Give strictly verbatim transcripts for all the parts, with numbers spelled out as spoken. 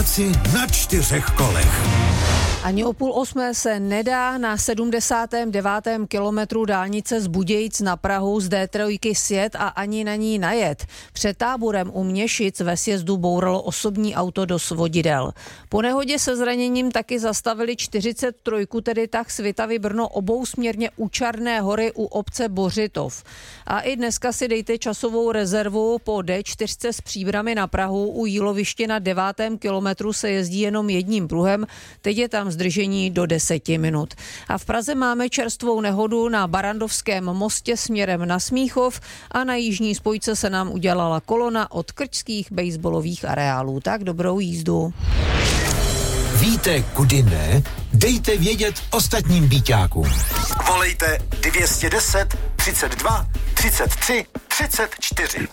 Diváci na čtyřech kolech. Ani o půl osmé se nedá na sedmdesátém devátém kilometru dálnice z Budějic na Prahu z D tři sjet a ani na ní najet. Před Táborem u Měšic ve sjezdu bouralo osobní auto do svodidel. Po nehodě se zraněním taky zastavili čtyřicet tři, tedy tak Svitavy Brno obousměrně u Černé Hory u obce Bořitov. A i dneska si dejte časovou rezervu po D čtyři s Příbrami na Prahu. U Jíloviště na devátém kilometru se jezdí jenom jedním pruhem, teď je tam zdržení do deseti minut. A v Praze máme čerstvou nehodu na Barandovském mostě směrem na Smíchov a na jižní spojce se nám udělala kolona od krčských baseballových areálů. Tak dobrou jízdu. Víte, kudy ne? Dejte vědět ostatním býťákům. Volejte dvě stě deset, třicet dva, třicet tři, třicet čtyři.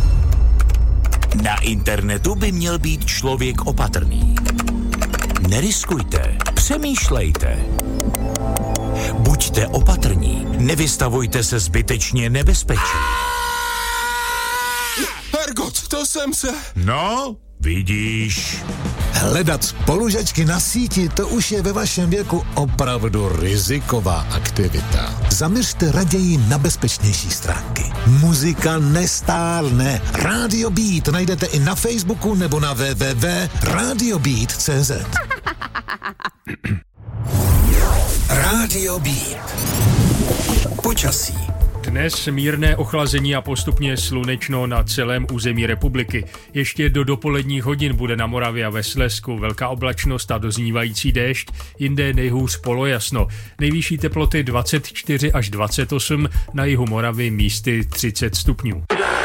Na internetu by měl být člověk opatrný. Neriskujte, přemýšlejte. Buďte opatrní, nevystavujte se zbytečně nebezpečí. Hergot, to jsem se... No, vidíš. Hledat spolužačky na síti, to už je ve vašem věku opravdu riziková aktivita. Zaměřte raději na bezpečnější stránky. Muzika nestárne. Radio Beat najdete i na Facebooku nebo na w w w tečka radio beat tečka c z. Radio Beat. Počasí. Dnes mírné ochlazení a postupně slunečno na celém území republiky. Ještě do dopoledních hodin bude na Moravě a ve Slezsku velká oblačnost a doznívající déšť, jinde nejhůř polojasno. Nejvyšší teploty dvacet čtyři až dvacet osm, na jihu Moravy místy třicet stupňů.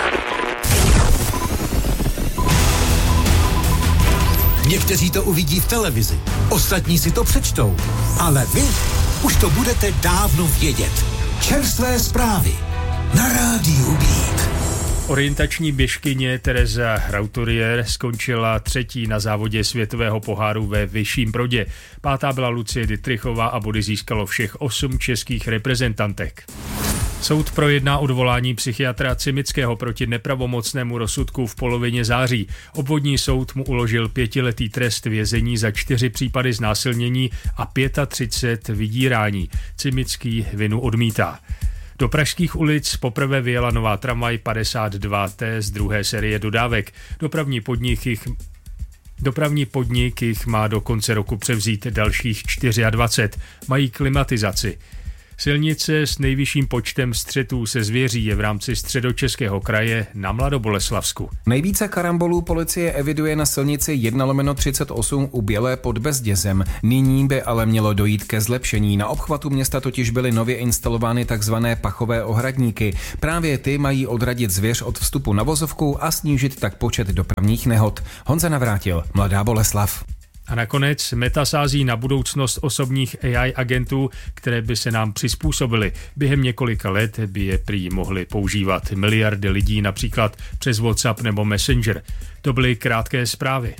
Někteří to uvidí v televizi, ostatní si to přečtou, ale vy už to budete dávno vědět. Čerstvé zprávy na Rádiu Beat. Orientační běžkyně Tereza Rauturier skončila třetí na závodě světového poháru ve Vyšším Brodě. Pátá byla Lucie Dittrichová a body získalo všech osm českých reprezentantek. Soud projedná odvolání psychiatra Cimického proti nepravomocnému rozsudku v polovině září. Obvodní soud mu uložil pětiletý trest vězení za čtyři případy znásilnění a třicet pět vydírání. Cimický vinu odmítá. Do pražských ulic poprvé vyjela nová tramvaj padesát dva T z druhé série dodávek. Dopravní podnik jich Dopravní podnik jich má do konce roku převzít dalších dvacet čtyři. Mají klimatizaci. Silnice s nejvyšším počtem střetů se zvěří je v rámci Středočeského kraje na Mladoboleslavsku. Nejvíce karambolů policie eviduje na silnici jedna lomeno třicet osm u Bělé pod Bezdězem. Nyní by ale mělo dojít ke zlepšení. Na obchvatu města totiž byly nově instalovány takzvané pachové ohradníky. Právě ty mají odradit zvěř od vstupu na vozovku a snížit tak počet dopravních nehod. Honza Navrátil, Mladá Boleslav. A nakonec Meta sází na budoucnost osobních A I agentů, které by se nám přizpůsobily. Během několika let by je prý mohly používat miliardy lidí, například přes WhatsApp nebo Messenger. To byly krátké zprávy.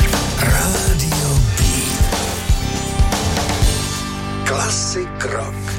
Radio Beat. Klasik rock.